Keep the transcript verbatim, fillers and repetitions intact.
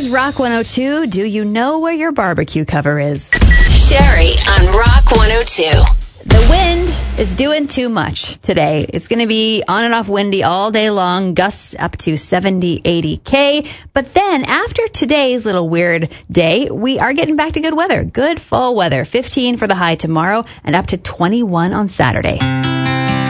Rock one oh two. Do you know where your barbecue cover is? Sherry on Rock one oh two. The wind is doing too much today. It's going to be on and off windy all day long, gusts up to seventy, eighty K. But then after today's little weird day, we are getting back to good weather. Good fall weather. fifteen for the high tomorrow and up to twenty-one on Saturday.